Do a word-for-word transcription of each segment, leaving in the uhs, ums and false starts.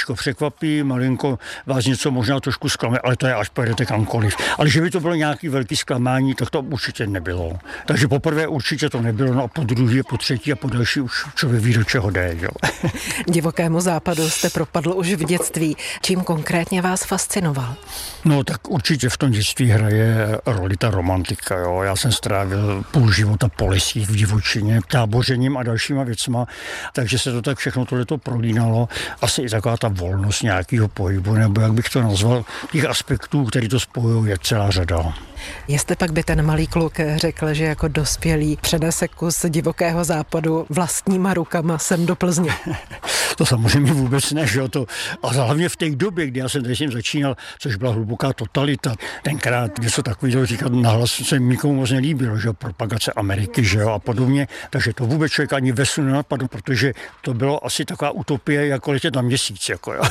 maličko překvapí, malinko vás něco možná trošku zklame, ale to je až pojedete kamkoliv. Ale že by to bylo nějaký velký zklamání, tak to určitě nebylo. Takže poprvé určitě to nebylo, no a po druhé, po třetí a po další už člověk ví, do čeho jde. Jo. Divokému západu jste propadl už v dětství. Čím konkrétně vás fascinoval? No tak určitě v tom dětství hraje roli ta romantika. Jo. Já jsem strávil půl života po lesích v divočině, tábořením a dalšíma věcma, takže se to tak všechno tohleto prolínalo. Asi i taková ta volnost nějakého pohybu, nebo jak bych to nazval, těch aspektů, který to spojují, je celá řada. Jestli pak by ten malý kluk řekl, že jako dospělý přenese kus divokého západu vlastníma rukama sem do Plzně? To samozřejmě vůbec ne, že jo, to. A hlavně v té době, kdy já jsem tady začínal, což byla hluboká totalita, tenkrát něco takového říkat nahlas se nikomu moc nelíbilo, že jo, propagace Ameriky, že jo, a podobně, takže to vůbec člověk ani ve snu nenapadl, protože to bylo asi taková utopie, jako letět na měsíc, jako jo.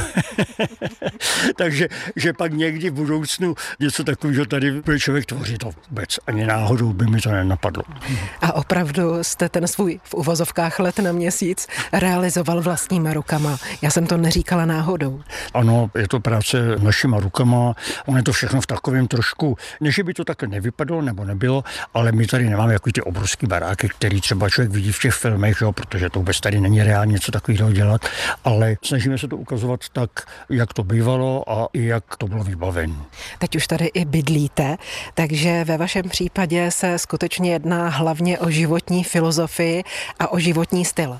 Takže, že pak někdy v budoucnu něco takového tady byl člověk tvořit, to vůbec ani náhodou by mi to nenapadlo. A opravdu jste ten svůj v uvozovkách let na měsíc realizoval vlastníma rukama. Já jsem to neříkala náhodou. Ano, je to práce našima rukama, ono je to všechno v takovém trošku, ne, že by to tak nevypadalo nebo nebylo, ale my tady nemáme jako ty obrovský baráky, který třeba člověk vidí v těch filmech, jo, protože to vůbec tady není reálně něco takového dělat, ale snažíme se to ukazovat tak, jak to bývalo a i jak to bylo vybavené. Teď už tady i bydlíte, takže ve vašem případě se skutečně jedná hlavně o životní filozofii a o životní styl.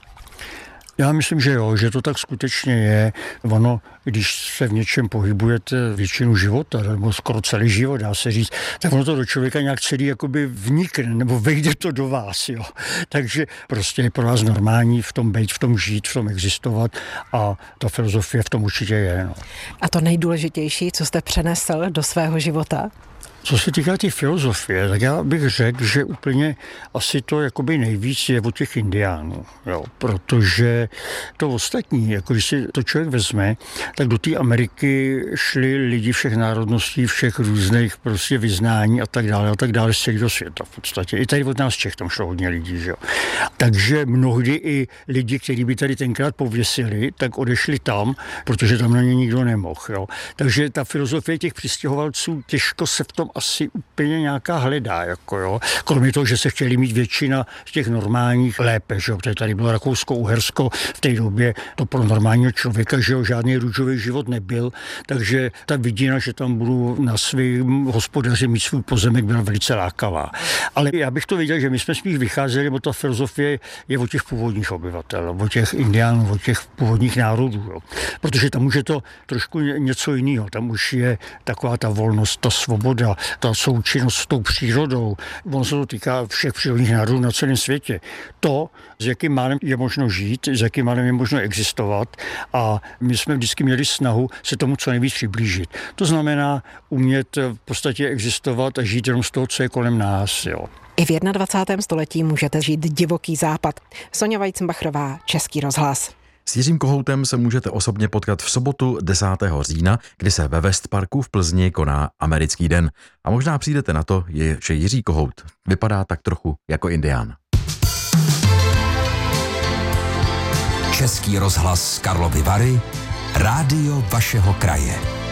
Já myslím, že jo, že to tak skutečně je. Ono, když se v něčem pohybujete většinu života, nebo skoro celý život, dá se říct, tak ono to do člověka nějak celý jakoby vnikne, nebo vejde to do vás, jo. Takže prostě je pro vás normální v tom být, v tom žít, v tom existovat a ta filozofie v tom určitě je. No. A to nejdůležitější, co jste přenesl do svého života? Co se týká těch filozofie, tak já bych řekl, že úplně asi to jakoby nejvíc je od těch indiánů, jo, protože to ostatní, jako když si to člověk vezme, tak do té Ameriky šli lidi všech národností, všech různých prostě vyznání a tak dále a tak dále z celého světa v podstatě. I tady od nás Čech tam šlo hodně lidí, že jo. Takže mnohdy i lidi, kteří by tady tenkrát pověsili, tak odešli tam, protože tam na ně nikdo nemohl, jo. Takže ta filozofie těch přistěhovalců těžko se v tom asi úplně nějaká hledá, jako jo. Kromě toho, že se chtěli mít většina z těch normálních lépe, že jo, protože tady bylo Rakousko-Uhersko v té době, to pro normálního člověka, že jo, žádný růžový život nebyl, takže ta vidina, že tam budu na svým hospodaři mít svůj pozemek, byla velice lákavá. Ale já bych to viděl, že my jsme spíš vycházeli, bo ta filozofie je o těch původních obyvatel, o těch indiánů, o těch původních národů, jo. Protože tam už je to trošku něco jiného, tam už je taková ta volnost, ta svoboda, ta součinnost s tou přírodou. Ono se to týká všech přírodních národů na celém světě. To, s jakým málem je možno žít, s jakým málem je možno existovat a my jsme vždycky měli snahu se tomu co nejvíc přiblížit. To znamená umět v podstatě existovat a žít jenom z toho, co je kolem nás. Jo. I v dvacátém prvním století můžete žít divoký západ. Sonja Weizenbacherová, Český rozhlas. S Jiřím Kohoutem se můžete osobně potkat v sobotu desátého října, kdy se ve Westparku v Plzni koná Americký den. A možná přijdete na to, že Jiří Kohout vypadá tak trochu jako indián. Český rozhlas Karlovy Vary, rádio vašeho kraje.